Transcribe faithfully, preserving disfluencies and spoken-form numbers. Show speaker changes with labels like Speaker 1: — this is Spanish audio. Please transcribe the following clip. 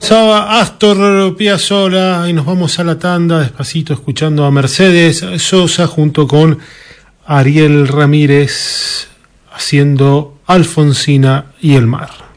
Speaker 1: Pasaba Astor Piazzolla y nos vamos a la tanda despacito escuchando a Mercedes Sosa junto con Ariel Ramírez haciendo Alfonsina y el mar.